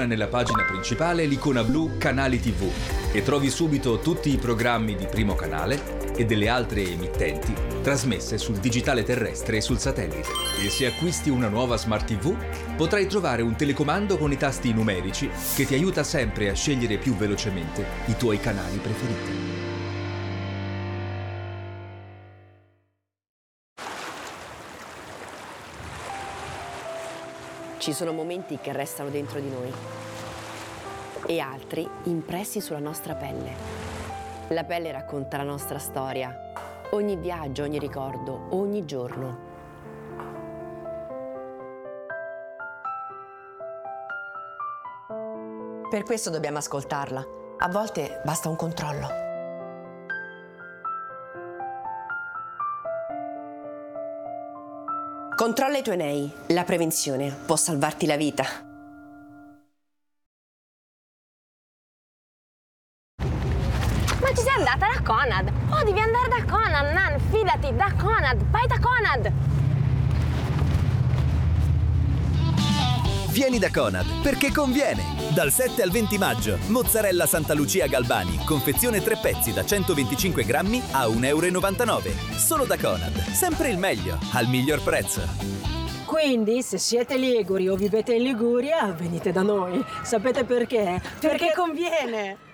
Seleziona nella pagina principale l'icona blu Canali TV e trovi subito tutti i programmi di Primo Canale e delle altre emittenti trasmesse sul digitale terrestre e sul satellite. E se acquisti una nuova Smart TV, potrai trovare un telecomando con i tasti numerici che ti aiuta sempre a scegliere più velocemente i tuoi canali preferiti. Ci sono momenti che restano dentro di noi e altri impressi sulla nostra pelle. La pelle racconta la nostra storia, ogni viaggio, ogni ricordo, ogni giorno. Per questo dobbiamo ascoltarla. A volte basta un controllo. Controlla i tuoi nei. La prevenzione può salvarti la vita. Ma ci sei andata da Conad? Oh, devi andare da Conad, Nan, fidati, da Conad, vai da Conad! Vieni da Conad, perché conviene! Dal 7 al 20 maggio, mozzarella Santa Lucia Galbani, confezione 3 pezzi da 125 grammi a 1,99 €. Solo da Conad, sempre il meglio, al miglior prezzo. Quindi, se siete liguri o vivete in Liguria, venite da noi. Sapete perché? Perché conviene!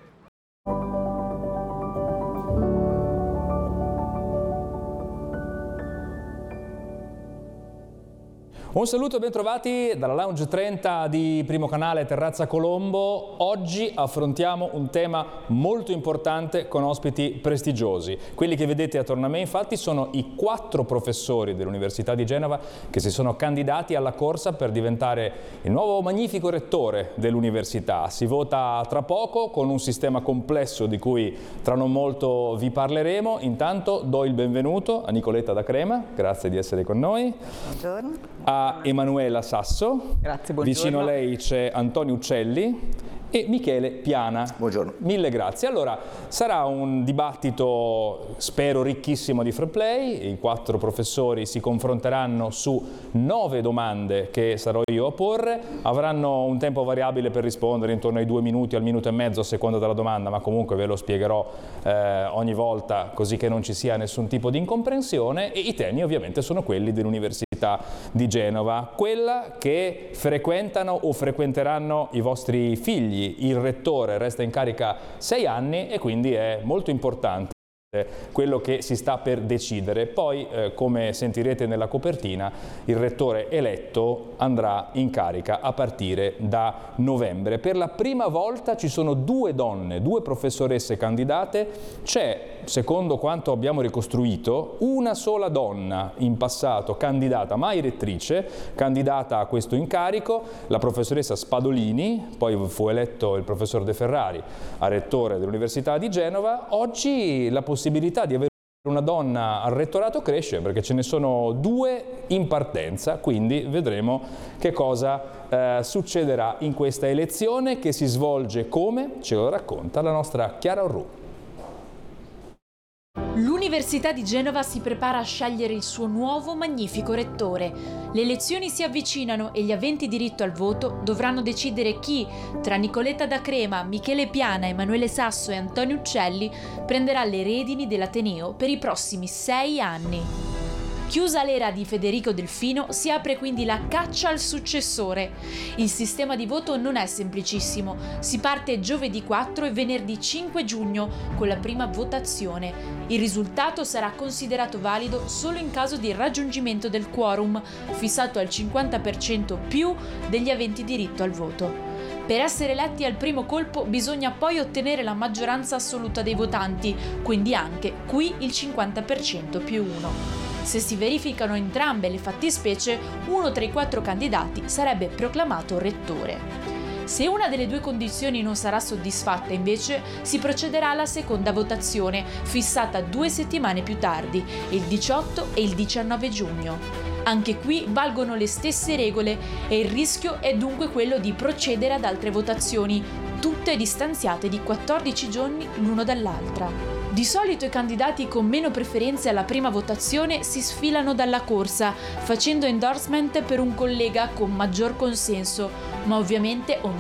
Un saluto e bentrovati dalla Lounge 30 di Primo Canale Terrazza Colombo. Oggi affrontiamo un tema molto importante con ospiti prestigiosi. Quelli che vedete attorno a me infatti sono i 4 professori dell'Università di Genova che si sono candidati alla corsa per diventare il nuovo magnifico rettore dell'università. Si vota tra poco con un sistema complesso di cui tra non molto vi parleremo. Intanto do il benvenuto a Nicoletta Da Crema, grazie di essere con noi. Buongiorno. A Emanuela Sasso. Grazie, buongiorno. Vicino a lei c'è Antonio Uccelli e Michele Piana. Buongiorno. Mille grazie. Allora, sarà un dibattito, spero, ricchissimo di free play. I 4 professori si confronteranno su 9 domande che sarò io a porre. Avranno un tempo variabile per rispondere, intorno ai 2 minuti al minuto e mezzo a seconda della domanda, ma comunque ve lo spiegherò ogni volta, così che non ci sia nessun tipo di incomprensione. E i temi ovviamente sono quelli dell'Università di Genova, quella che frequentano o frequenteranno i vostri figli. Il rettore resta in carica 6 anni e quindi è molto importante quello che si sta per decidere. Poi, come sentirete nella copertina, il rettore eletto andrà in carica a partire da novembre. Per la prima volta ci sono 2 donne, 2 professoresse candidate. C'è, secondo quanto abbiamo ricostruito, una sola donna in passato candidata, mai rettrice, candidata a questo incarico, la professoressa Spadolini. Poi fu eletto il professor De Ferrari a rettore dell'Università di Genova. Oggi la possibilità di avere una donna al rettorato cresce perché ce ne sono 2 in partenza, quindi vedremo che cosa succederà in questa elezione che si svolge come ce lo racconta la nostra Chiara Orru. L'Università di Genova si prepara a scegliere il suo nuovo magnifico rettore. Le elezioni si avvicinano e gli aventi diritto al voto dovranno decidere chi, tra Nicoletta Da Crema, Michele Piana, Emanuele Sasso e Antonio Uccelli, prenderà le redini dell'Ateneo per i prossimi 6 anni. Chiusa l'era di Federico Delfino, si apre quindi la caccia al successore. Il sistema di voto non è semplicissimo. Si parte giovedì 4 e venerdì 5 giugno con la prima votazione. Il risultato sarà considerato valido solo in caso di raggiungimento del quorum, fissato al 50% più degli aventi diritto al voto. Per essere eletti al primo colpo bisogna poi ottenere la maggioranza assoluta dei votanti, quindi anche qui il 50% più 1. Se si verificano entrambe le fattispecie, uno tra i 4 candidati sarebbe proclamato rettore. Se una delle 2 condizioni non sarà soddisfatta, invece, si procederà alla seconda votazione, fissata 2 settimane più tardi, il 18 e il 19 giugno. Anche qui valgono le stesse regole e il rischio è dunque quello di procedere ad altre votazioni, tutte distanziate di 14 giorni l'uno dall'altra. Di solito i candidati con meno preferenze alla prima votazione si sfilano dalla corsa, facendo endorsement per un collega con maggior consenso, ma ovviamente ogni